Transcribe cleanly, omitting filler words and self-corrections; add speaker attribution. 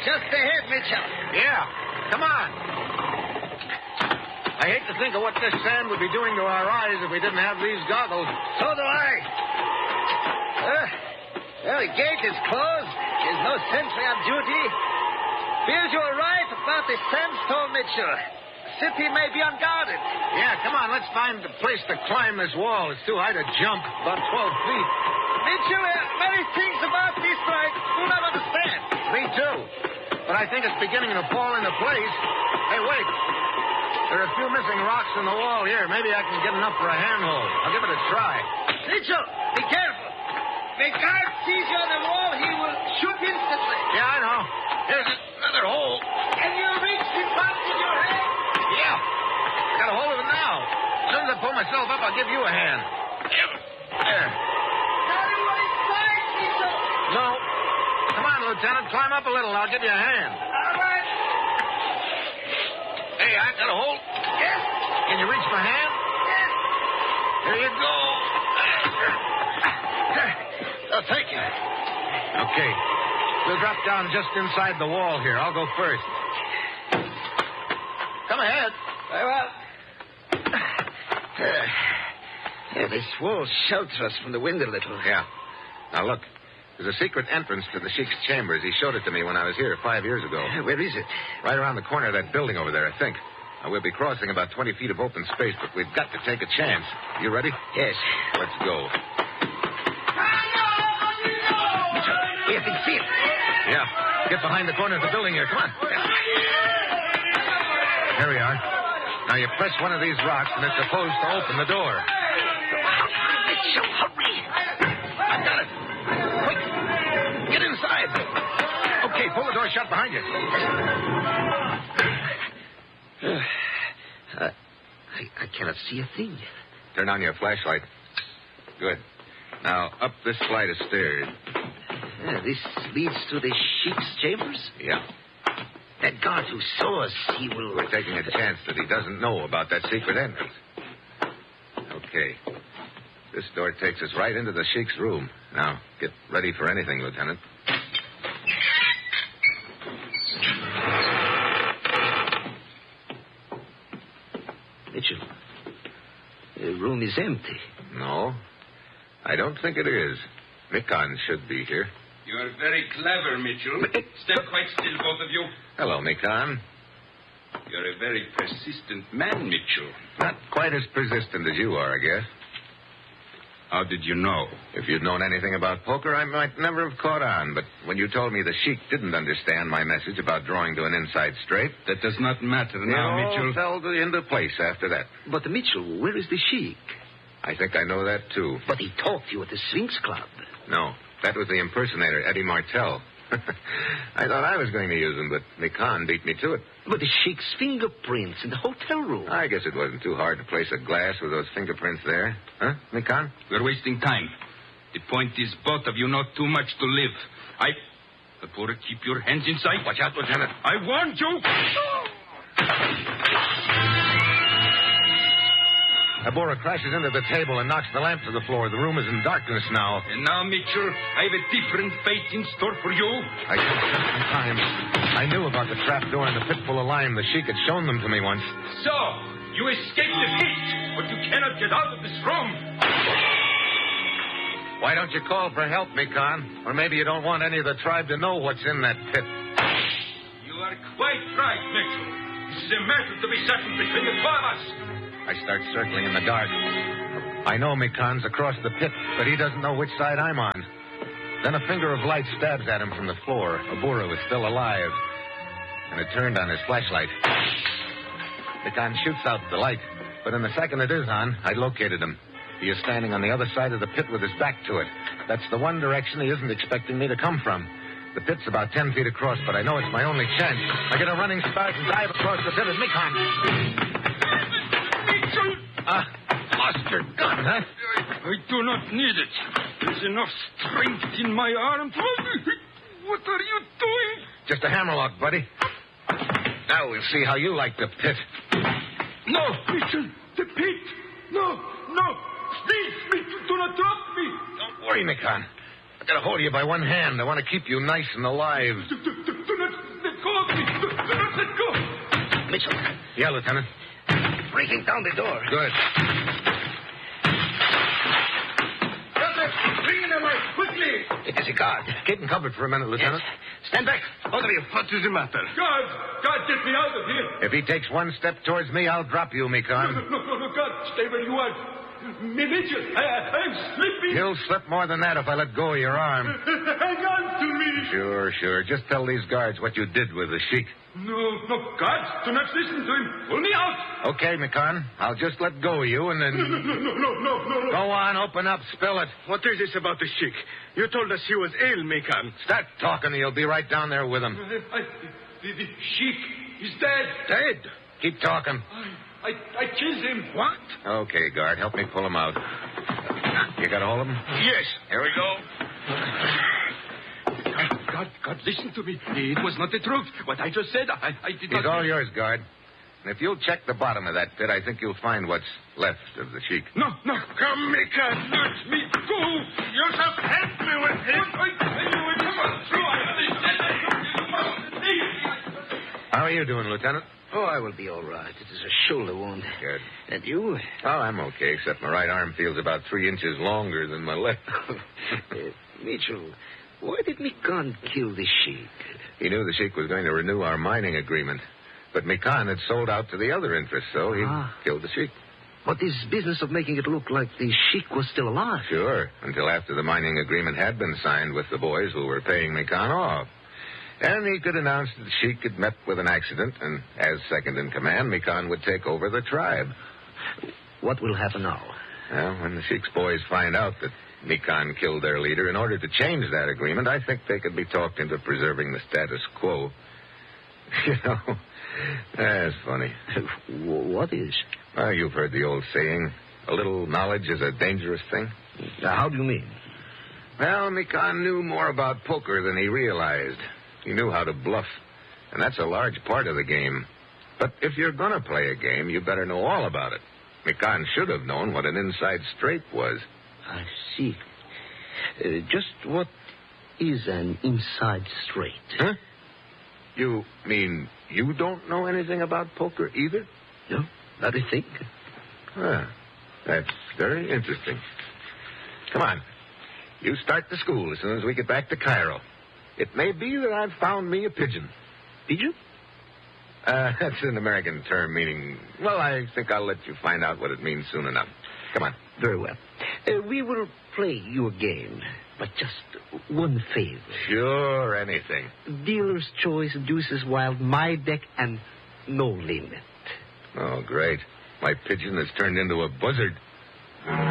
Speaker 1: Just ahead, Mitchell.
Speaker 2: Yeah, come on. I hate to think of what this sand would be doing to our eyes if we didn't have these goggles.
Speaker 1: So do I. Well, the gate is closed. There's no sentry on duty. Feels you're right about the sandstorm, Mitchell. The city may be unguarded.
Speaker 2: Yeah, come on, let's find a place to climb this wall. It's too high to jump, about 12 feet.
Speaker 1: Mitchell, many things about this I do not understand.
Speaker 2: Me too. But I think it's beginning to fall into place. Hey, wait. There are a few missing rocks in the wall here. Maybe I can get enough for a handhold. I'll give it a try.
Speaker 1: Mitchell, be careful. If a guard sees you on the wall, he will shoot instantly.
Speaker 2: Yeah, I know. Here's another hole.
Speaker 1: Can you reach the top with your hand?
Speaker 2: Yeah. I got a hold of it now. As soon as I pull myself up, I'll give you a hand. There.
Speaker 1: Now you are inside, Mitchell.
Speaker 2: No. Come on, Lieutenant. Climb up a little. I'll give you a hand.
Speaker 1: All right.
Speaker 2: Hey, I got a hold.
Speaker 1: Yes.
Speaker 2: Can you reach my hand?
Speaker 1: Yes.
Speaker 2: Here you go.
Speaker 1: Oh, thank you.
Speaker 2: Okay. We'll drop down just inside the wall here. I'll go first. Come ahead.
Speaker 1: Very well. This wall shelters us from the wind a little.
Speaker 2: Yeah. Now, look. There's a secret entrance to the Sheik's chambers. He showed it to me when I was here 5 years ago.
Speaker 1: Where is it?
Speaker 2: Right around the corner of that building over there, I think. Now, we'll be crossing about 20 feet of open space, but we've got to take a chance. You ready?
Speaker 1: Yes.
Speaker 2: Let's go.
Speaker 1: Here, I can see it.
Speaker 2: Yeah. Get behind the corner of the building here. Come on. Here we are. Now, you press one of these rocks, and it's supposed to open the door.
Speaker 1: Mitchell, hurry.
Speaker 2: I got it. Quick. Get inside. Okay, pull the door shut behind you.
Speaker 1: I cannot see a thing.
Speaker 2: Turn on your flashlight. Good. Now, up this flight of stairs.
Speaker 1: This leads to the Sheik's chambers?
Speaker 2: Yeah.
Speaker 1: That guard who saw us, he will...
Speaker 2: We're taking a chance that he doesn't know about that secret entrance. Okay. This door takes us right into the Sheik's room. Now, get ready for anything, Lieutenant.
Speaker 1: Mitchell, the room is empty.
Speaker 2: No, I don't think it is. Mikon should be here.
Speaker 3: You are very clever, Mitchell. Step quite still, both of you.
Speaker 2: Hello, Mikon.
Speaker 3: You're a very persistent man, Mitchell.
Speaker 2: Not quite as persistent as you are, I guess.
Speaker 3: How did you know?
Speaker 2: If you'd known anything about poker, I might never have caught on. But when you told me the Sheik didn't understand my message about drawing to an inside straight...
Speaker 3: That does not matter now, Mitchell.
Speaker 2: It all fell into place after that.
Speaker 1: But, Mitchell, where is the Sheik?
Speaker 2: I think I know that, too.
Speaker 1: But he taught you at the Sphinx Club.
Speaker 2: No, that was the impersonator, Eddie Martell. I thought I was going to use him, but Mikon beat me to it.
Speaker 1: But the Sheik's fingerprints in the hotel room.
Speaker 2: I guess it wasn't too hard to place a glass with those fingerprints there. Huh, Mikon?
Speaker 3: We're wasting time. The point is, both of you know too much to live. Before keep your hands inside.
Speaker 2: Watch out, Lieutenant.
Speaker 3: I warned you.
Speaker 2: Abora crashes into the table and knocks the lamp to the floor. The room is in darkness now.
Speaker 3: And now, Mitchell, I have a different fate in store for you.
Speaker 2: I took some time. I knew about the trap door and the pit full of lime. The Sheik had shown them to me once.
Speaker 3: So, you escaped the pit, but you cannot get out of this room.
Speaker 2: Why don't you call for help, Mikon? Or maybe you don't want any of the tribe to know what's in that pit.
Speaker 3: You are quite right, Mitchell. This is a matter to be settled between the two of us.
Speaker 2: I start circling in the dark. I know Mikon's across the pit, but he doesn't know which side I'm on. Then a finger of light stabs at him from the floor. Abura was still alive, and it turned on his flashlight. Mikon shoots out the light, but in the second it is on, I located him. He is standing on the other side of the pit with his back to it. That's the one direction he isn't expecting me to come from. The pit's about 10 feet across, but I know it's my only chance. I get a running start and dive across the pit at Mikon. Lost your gun, huh?
Speaker 3: I do not need it. There's enough strength in my arm. What are you doing?
Speaker 2: Just a hammerlock, buddy. Now we'll see how you like the pit.
Speaker 3: No, Mitchell, the pit. No. Please, Mitchell, do not drop me.
Speaker 2: Don't worry, Mikon. I got a hold of you by one hand. I want to keep you nice and alive.
Speaker 3: Do not
Speaker 1: Mitchell.
Speaker 2: Yeah, Lieutenant.
Speaker 1: Breaking down the door.
Speaker 2: Good.
Speaker 3: Bring in a light, quickly!
Speaker 1: It is a guard.
Speaker 2: Keep him covered for a minute, Lieutenant.
Speaker 1: Yes. Stand back. Both of you.
Speaker 3: What is the matter? God, get me out of here.
Speaker 2: If he takes one step towards me, I'll drop you, Mikan.
Speaker 3: No, God, stay where you are. Mitchell, I'm slipping.
Speaker 2: You'll slip more than that if I let go of your arm.
Speaker 3: Hang on to me.
Speaker 2: Sure. Just tell these guards what you did with the sheik.
Speaker 3: No, God, do not listen to him. Pull me out.
Speaker 2: Okay, Mikan. I'll just let go of you and then...
Speaker 3: No.
Speaker 2: Go on, open up, spill it.
Speaker 3: What is this about the sheik? You told us he was ill, Mekan.
Speaker 2: Start talking and you'll be right down there with him.
Speaker 3: The sheik is dead.
Speaker 2: Dead? Keep talking.
Speaker 3: I killed him.
Speaker 2: What? Okay, guard, help me pull him out. You got a hold of him?
Speaker 3: Yes.
Speaker 2: Here we go.
Speaker 3: God, listen to me. It was not the truth. What I just said, I did not...
Speaker 2: He's all yours, guard. And if you'll check the bottom of that pit, I think you'll find what's left of the sheik.
Speaker 3: No. Come, Mekan. Let me go. You have helped me with him. I tell you, it was true. I understand.
Speaker 2: How are you doing, Lieutenant?
Speaker 1: Oh, I will be all right. It is a shoulder wound.
Speaker 2: Good.
Speaker 1: And you?
Speaker 2: Oh, I'm okay, except my right arm feels about 3 inches longer than my left.
Speaker 1: Mitchell, why did Mikan kill the sheik?
Speaker 2: He knew the sheik was going to renew our mining agreement. But Mikan had sold out to the other interests, so he killed the sheik.
Speaker 1: But this business of making it look like the sheik was still alive.
Speaker 2: Sure, until after the mining agreement had been signed with the boys who were paying Mikan off. And he could announce that the sheik had met with an accident, and as second in command, Mikan would take over the tribe.
Speaker 1: What will happen now?
Speaker 2: Well, when the sheik's boys find out that Mikan killed their leader, in order to change that agreement, I think they could be talked into preserving the status quo. You know, that's funny.
Speaker 1: What is?
Speaker 2: Well, you've heard the old saying, a little knowledge is a dangerous thing.
Speaker 1: How do you mean?
Speaker 2: Well, Mikan knew more about poker than he realized. He knew how to bluff, and that's a large part of the game. But if you're going to play a game, you better know all about it. Mikan should have known what an inside straight was.
Speaker 1: I see. Just what is an inside straight?
Speaker 2: Huh? You mean you don't know anything about poker either?
Speaker 1: No, not a thing.
Speaker 2: Ah, that's very interesting. Come on. You start the school as soon as we get back to Cairo. It may be that I've found me a pigeon.
Speaker 1: Pigeon?
Speaker 2: That's an American term meaning... Well, I think I'll let you find out what it means soon enough. Come on.
Speaker 1: Very well. We will play you a game, but just one favor.
Speaker 2: Sure, anything.
Speaker 1: Dealer's choice, deuces wild, my deck, and no limit.
Speaker 2: Oh, great. My pigeon has turned into a buzzard.